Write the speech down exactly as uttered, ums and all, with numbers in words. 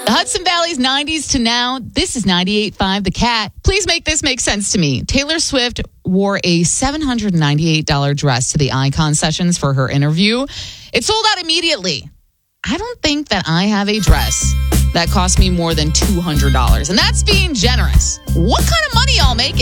Hudson Valley's nineties to now. This is ninety-eight point five The Cat. Please make this make sense to me. Taylor Swift wore a seven hundred ninety-eight dollars dress to the Icon Sessions for her interview. It sold out immediately. I don't think that I have a dress that cost me more than two hundred dollars. And that's being generous. What kind of money y'all making?